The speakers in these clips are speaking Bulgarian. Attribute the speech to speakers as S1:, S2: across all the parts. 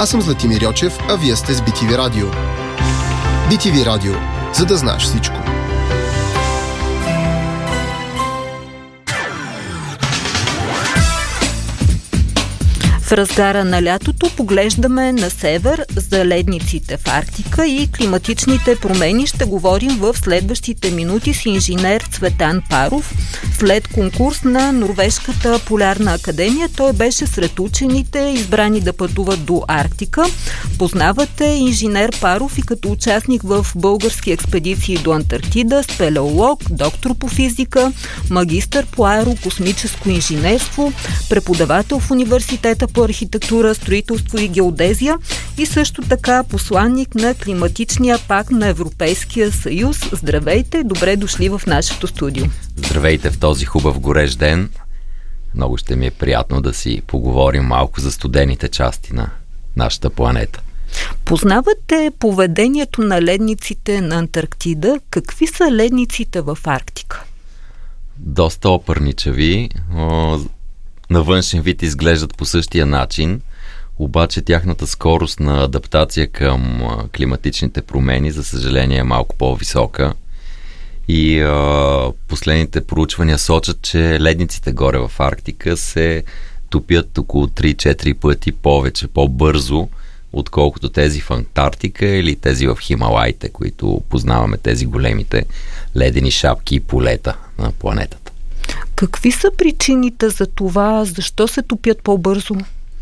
S1: Аз съм Златимир Йочев, а вие сте с BTV Радио. BTV Радио, за да знаеш всичко.
S2: В разгара на лятото поглеждаме на север за ледниците в Арктика и климатичните промени. Ще говорим в следващите минути с инженер Цветан Паров. След конкурс на Норвежката полярна академия, той беше сред учените, избрани да пътуват до Арктика. Познавате инженер Паров и като участник в български експедиции до Антарктида, спелеолог, доктор по физика, магистър по аерокосмическо инженерство, преподавател в университета по архитектура, строителство и геодезия и също така посланник на Климатичния пакт на Европейския съюз. Здравейте, добре дошли в нашето студио.
S3: Здравейте в този хубав горещ ден. Много ще ми е приятно да си поговорим малко за студените части на нашата планета.
S2: Познавате поведението на ледниците на Антарктида. Какви са ледниците в Арктика?
S3: Доста опърничави. На външен вид изглеждат по същия начин, обаче тяхната скорост на адаптация към климатичните промени, за съжаление, е малко по-висока. И последните проучвания сочат, че ледниците горе в Арктика се топят около 3-4 пъти повече, по-бързо, отколкото тези в Антарктика или тези в Хималаите, които познаваме, тези големите ледени шапки и полета на планетата.
S2: Какви са причините за това? Защо се топят по-бързо?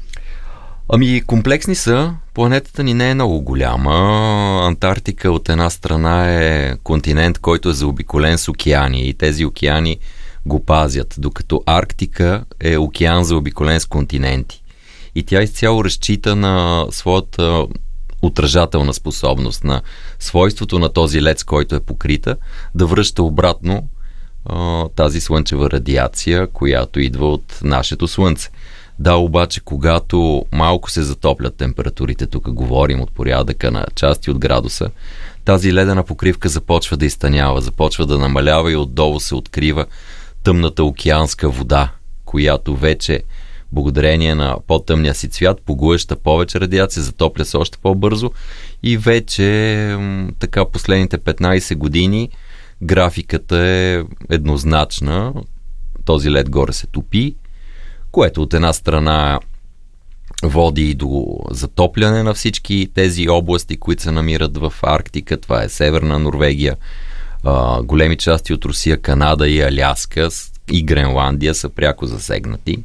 S3: Комплексни са. Планетата ни не е много голяма. Антарктика от една страна е континент, който е заобиколен с океани и тези океани го пазят, докато Арктика е океан заобиколен с континенти. И тя изцяло разчита на своята отражателна способност, на свойството на този лед, с който е покрита, да връща обратно тази слънчева радиация, която идва от нашето слънце. Да, обаче, когато малко се затоплят температурите, тук говорим от порядъка на части от градуса, тази ледена покривка започва да изтънява, започва да намалява и отдолу се открива тъмната океанска вода, която вече, благодарение на по-тъмния си цвят, поглъща повече радиация, затопля се още по-бързо и вече така последните 15 години графиката е еднозначна. Този лед горе се топи, което от една страна води до затопляне на всички тези области, които се намират в Арктика. Това е Северна Норвегия, големи части от Русия, Канада и Аляска и Гренландия са пряко засегнати.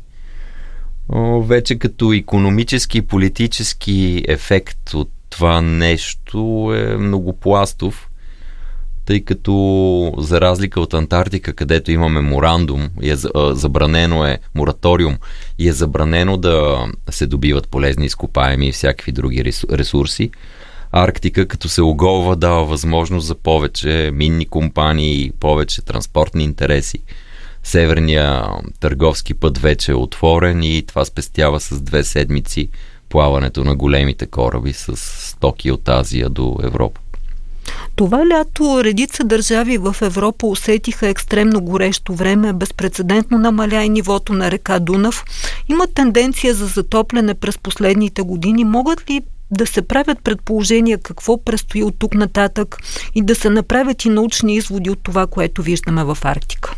S3: Вече като икономически и политически ефект от това нещо е многопластов, тъй като за разлика от Антарктика, където има меморандум, забранено е мораториум и е забранено да се добиват полезни изкопаеми и всякакви други ресурси, Арктика, като се оголва, дава възможност за повече минни компании, повече транспортни интереси. Северния търговски път вече е отворен и това спестява с 2 седмици плаването на големите кораби с стоки от Азия до Европа.
S2: Това лято редица държави в Европа усетиха екстремно горещо време, безпрецедентно намаля и нивото на река Дунав. Има тенденция за затопляне през последните години. Могат ли да се правят предположения какво предстои от тук нататък и да се направят и научни изводи от това, което виждаме в Арктика?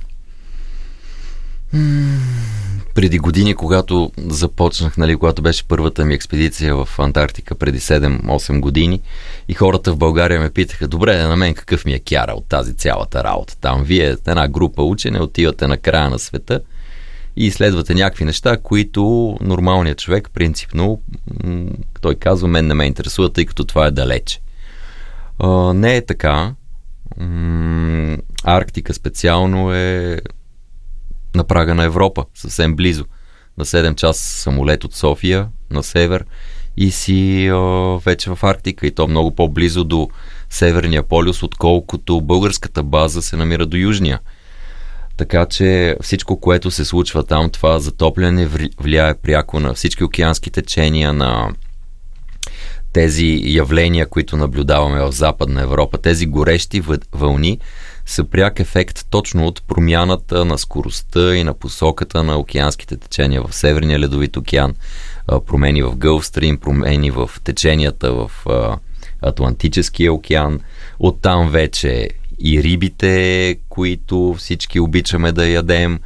S3: Преди години, когато започнах, когато беше първата ми експедиция в Антарктика преди 7-8 години и хората в България ме питаха, добре, на мен какъв ми е кяра от тази цялата работа? Там вие, една група учене, отивате на края на света и изследвате някакви неща, които нормалният човек, принципно, той казва, мен не ме интересува, тъй като това е далече. Не е така. Арктика специално е на прага на Европа, съвсем близо. На 7 часа самолет от София на север и си вече в Арктика, и то много по-близо до Северния полюс, отколкото българската база се намира до Южния. Така че всичко, което се случва там, това затопляне влияе пряко на всички океански течения, на тези явления, които наблюдаваме в Западна Европа. Тези горещи вълни са пряк ефект точно от промяната на скоростта и на посоката на океанските течения в Северния ледовит океан, промени в Гълфстрим, промени в теченията в Атлантическия океан. Оттам вече и рибите, които всички обичаме да ядем.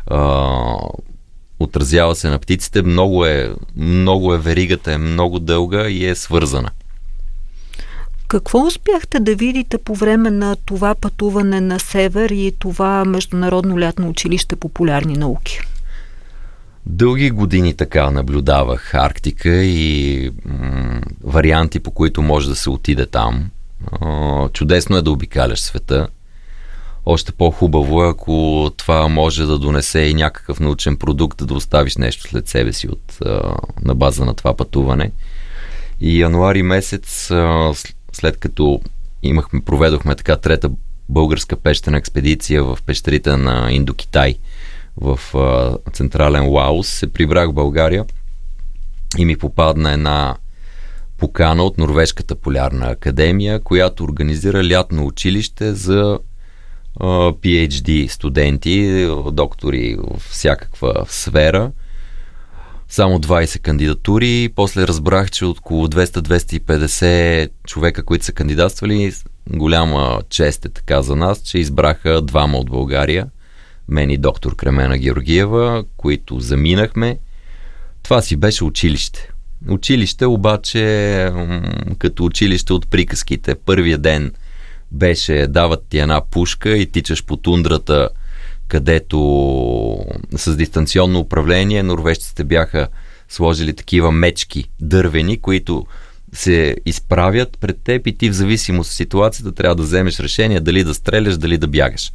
S3: Отразява се на птиците. Много е веригата, е много дълга и е свързана.
S2: Какво успяхте да видите по време на това пътуване на север и това Международно лятно училище по полярни науки?
S3: Дълги години така наблюдавах Арктика и варианти, по които може да се отиде там. Чудесно е да обикаляш света. Още по-хубаво е, ако това може да донесе и някакъв научен продукт, да оставиш нещо след себе си на база на това пътуване. И януари месец, след като проведохме така трета българска пещерна експедиция в пещерите на Индокитай в централен Лаос, се прибрах в България и ми попадна една покана от Норвежката полярна академия, която организира лятно училище за PhD студенти, доктори в всякаква сфера. Само 20 кандидатури. После разбрах, че около 200-250 човека, които са кандидатствали, голяма чест е така за нас, че избраха двама от България, мен и доктор Кремена Георгиева, които заминахме. Това си беше училище. Училище обаче като училище от приказките. Първия ден беше, дават ти една пушка и тичаш по тундрата, където с дистанционно управление норвежците бяха сложили такива мечки дървени, които се изправят пред теб и ти в зависимост от ситуацията трябва да вземеш решение дали да стреляш, дали да бягаш.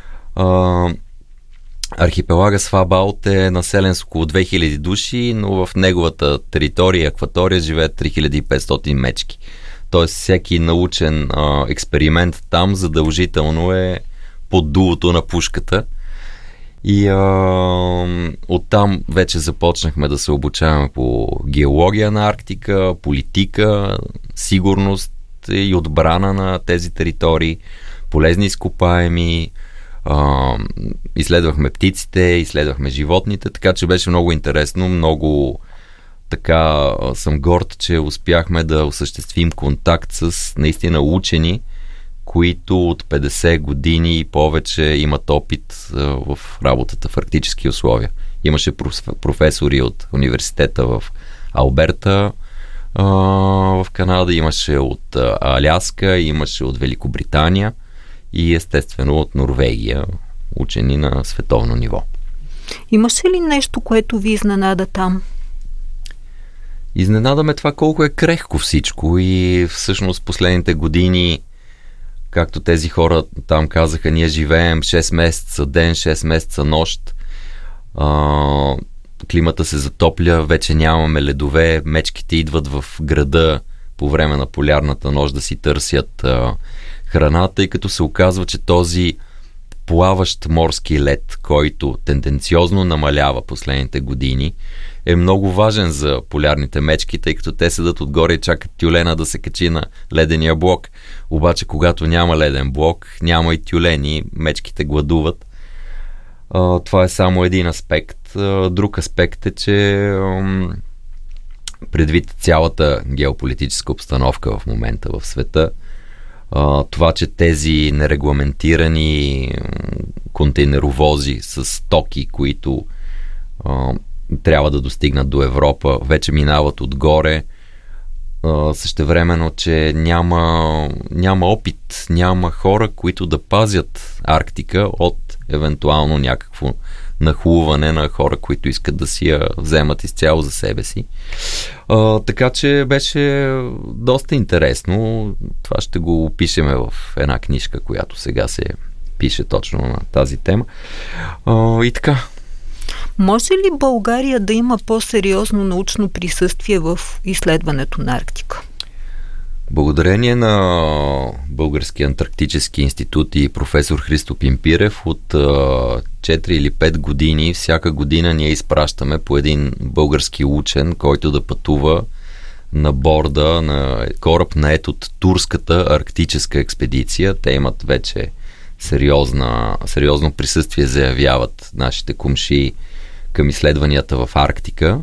S3: Архипелага Свабаут е населен с около 2000 души, но в неговата територия, акватория, живеят 3500 мечки. Тоест всеки научен експеримент там задължително е под дулото на пушката. И оттам вече започнахме да се обучаваме по геология на Арктика, политика, сигурност и отбрана на тези територии, полезни изкопаеми, изследвахме птиците, изследвахме животните, така че беше много интересно, много така съм горд, че успяхме да осъществим контакт с наистина учени, които от 50 години и повече имат опит в работата в арктически условия. Имаше професори от университета в Алберта в Канада, имаше от Аляска, имаше от Великобритания и естествено от Норвегия, учени на световно ниво.
S2: Имаше ли нещо, което ви изненада там?
S3: Изненадаме това колко е крехко всичко и всъщност последните години, както тези хора там казаха, ние живеем 6 месеца ден, 6 месеца нощ, климата се затопля, вече нямаме ледове, мечките идват в града по време на полярната нощ да си търсят храна, тъй като се оказва, че този плаващ морски лед, който тенденциозно намалява последните години, е много важен за полярните мечки, тъй като те седат отгоре и чакат тюлена да се качи на ледения блок. Обаче, когато няма леден блок, няма и тюлени, мечките гладуват. Това е само един аспект. Друг аспект е, че предвид цялата геополитическа обстановка в момента в света, това, че тези нерегламентирани контейнеровози с стоки, които трябва да достигнат до Европа, вече минават отгоре, същевременно, че няма опит, няма хора, които да пазят Арктика от евентуално някакво нахлуване на хора, които искат да си я вземат изцяло за себе си. Така че беше доста интересно. Това ще го опишеме в една книжка, която сега се пише точно на тази тема. И така.
S2: Може ли България да има по-сериозно научно присъствие в изследването на Арктика?
S3: Благодарение на Българския антарктически институт и професор Христо Пимпирев от 4 или 5 години, всяка година ние изпращаме по един български учен, който да пътува на борда на кораб нает от турската арктическа експедиция. Те имат вече сериозно присъствие, заявяват нашите кумши към изследванията в Арктика.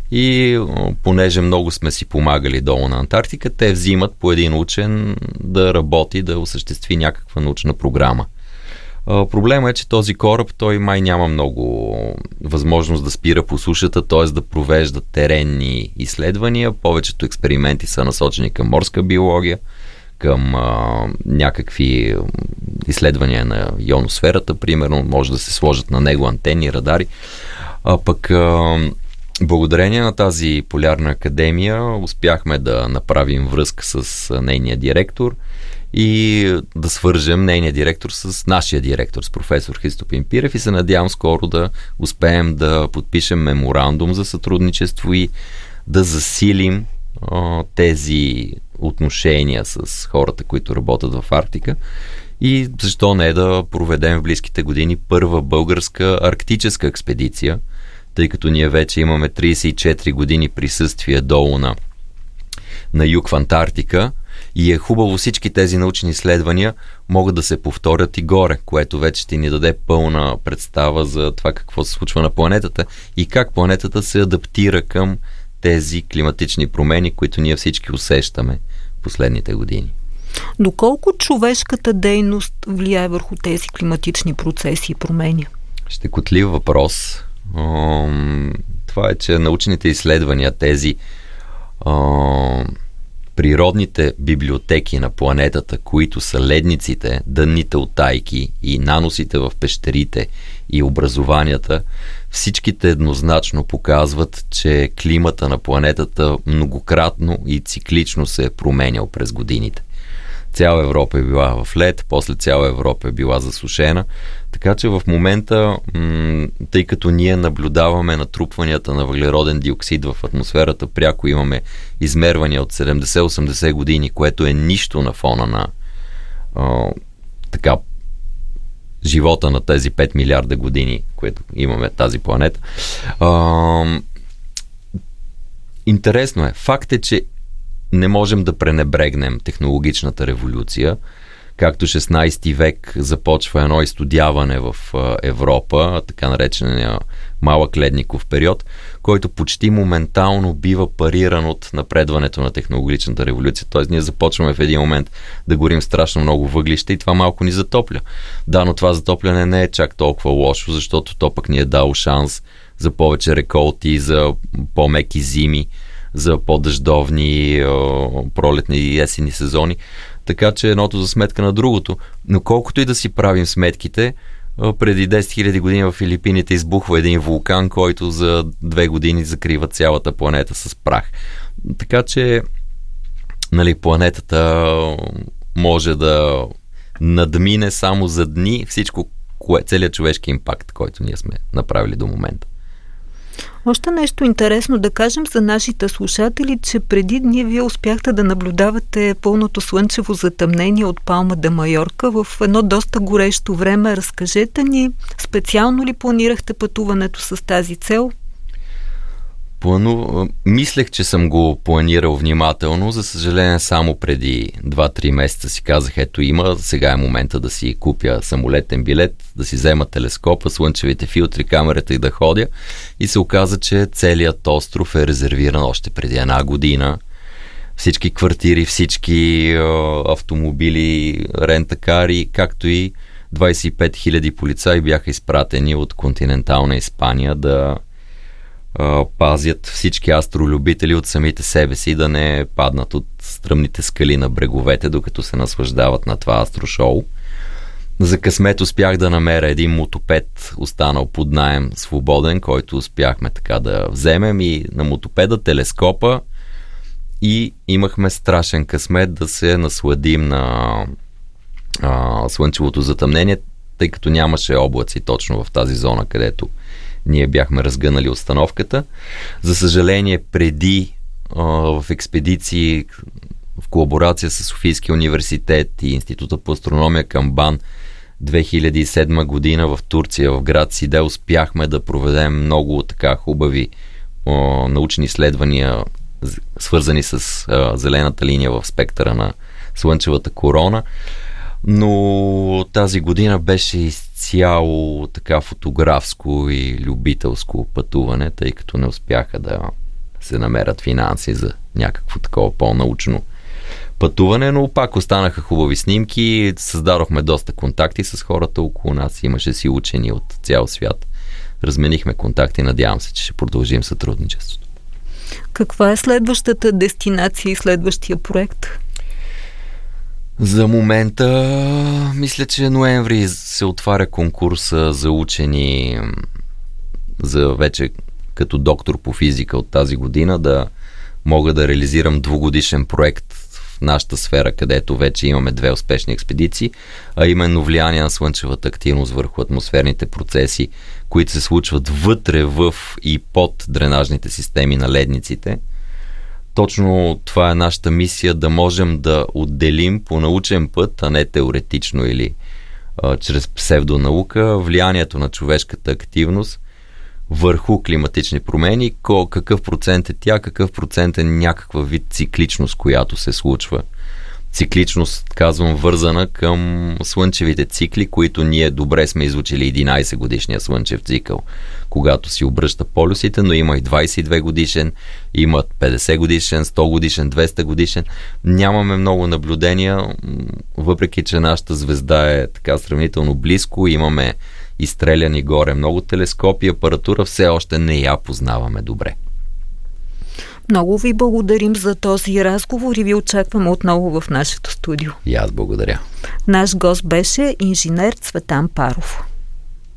S3: И понеже много сме си помагали долу на Антарктика, те взимат по един учен да работи, да осъществи някаква научна програма. Проблема е, че този кораб, той май няма много възможност да спира по сушата, т.е. да провежда теренни изследвания. Повечето експерименти са насочени към морска биология, към някакви изследвания на ионосферата, примерно, може да се сложат на него антени, радари. Пък благодарение на тази полярна академия успяхме да направим връзка с нейния директор и да свържем нейния директор с нашия директор, с професор Христо Пимпирев, и се надявам скоро да успеем да подпишем меморандум за сътрудничество и да засилим тези отношения с хората, които работят в Арктика, и защо не да проведем в близките години първа българска арктическа експедиция, тъй като ние вече имаме 34 години присъствие долу на юг в Антарктика и е хубаво всички тези научни изследвания могат да се повторят и горе, което вече ще ни даде пълна представа за това какво се случва на планетата и как планетата се адаптира към тези климатични промени, които ние всички усещаме последните години.
S2: Доколко човешката дейност влияе върху тези климатични процеси и промени?
S3: Щекотлив въпрос. Това е, че научните изследвания, тези природните библиотеки на планетата, които са ледниците, дънните утайки и наносите в пещерите и образованията, всичките еднозначно показват, че климата на планетата многократно и циклично се е променял през годините. Цяла Европа е била в лед, после цяла Европа е била засушена, така че в момента, тъй като ние наблюдаваме натрупванията на въглероден диоксид в атмосферата, пряко имаме измервания от 70-80 години, което е нищо на фона на живота на тези 5 милиарда години, което имаме тази планета. Интересно е. Факт е, че не можем да пренебрегнем технологичната революция. Както 16 век започва едно изстудяване в Европа, така наречения малък ледников период, който почти моментално бива париран от напредването на технологичната революция. Тоест ние започваме в един момент да горим страшно много въглища и това малко ни затопля. Да, но това затопляне не е чак толкова лошо, защото то пък ни е дал шанс за повече реколти, за по-меки зими, за по-дъждовни пролетни и есенни сезони. Така че едното за сметка на другото. Но колкото и да си правим сметките, преди 10 000 години в Филипините избухва един вулкан, който за 2 години закрива цялата планета с прах. Така че планетата може да надмине само за дни всичко, целият човешки импакт, който ние сме направили до момента.
S2: Още нещо интересно да кажем за нашите слушатели, че преди дни вие успяхте да наблюдавате пълното слънчево затъмнение от Палма де Майорка в едно доста горещо време. Разкажете ни, специално ли планирахте пътуването с тази цел?
S3: Мислех, че съм го планирал внимателно. За съжаление, само преди 2-3 месеца си казах, ето сега е момента да си купя самолетен билет, да си взема телескопа, слънчевите филтри, камерата и да ходя. И се оказа, че целият остров е резервиран още преди 1 година. Всички квартири, всички автомобили, рентакари, както и 25 000 полицаи бяха изпратени от континентална Испания да пазят всички астролюбители от самите себе си, да не паднат от стръмните скали на бреговете, докато се наслаждават на това астрошоу. За късмет успях да намеря един мотопед, останал под наем свободен, който успяхме така да вземем, и на мотопеда телескопа, и имахме страшен късмет да се насладим на слънчевото затъмнение, тъй като нямаше облаци точно в тази зона, където ние бяхме разгънали установката. За съжаление, преди в експедиции в колаборация с Софийския университет и Института по астрономия към БАН 2007 година в Турция, в град Сиде, успяхме да проведем много така хубави научни изследвания, свързани с зелената линия в спектъра на слънчевата корона. Но тази година беше изцяло така фотографско и любителско пътуване, тъй като не успяха да се намерят финанси за някакво такова по-научно пътуване, но пак останаха хубави снимки, създадохме доста контакти с хората около нас, имаше си учени от цял свят. Разменихме контакти, надявам се, че ще продължим сътрудничеството.
S2: Каква е следващата дестинация и следващия проект?
S3: За момента, мисля, че ноември се отваря конкурса за учени за вече като доктор по физика от тази година да мога да реализирам 2-годишен проект в нашата сфера, където вече имаме 2 успешни експедиции, а именно влияние на слънчевата активност върху атмосферните процеси, които се случват вътре в и под дренажните системи на ледниците. Точно това е нашата мисия, да можем да отделим по научен път, а не теоретично или чрез псевдонаука, влиянието на човешката активност върху климатични промени, какъв процент е тя, какъв процент е някаква вид цикличност, която се случва. Цикличност, казвам, вързана към слънчевите цикли, които ние добре сме изучили 11 годишния слънчев цикъл, когато си обръща полюсите, но има и 22 годишен, имат 50 годишен, 100 годишен, 200 годишен. Нямаме много наблюдения, въпреки че нашата звезда е така сравнително близко, имаме изстреляни горе много телескопи, апаратура все още не я познаваме добре.
S2: Много ви благодарим за този разговор и ви очакваме отново в нашето студио.
S3: И аз благодаря.
S2: Наш гост беше инженер Цветан Паров.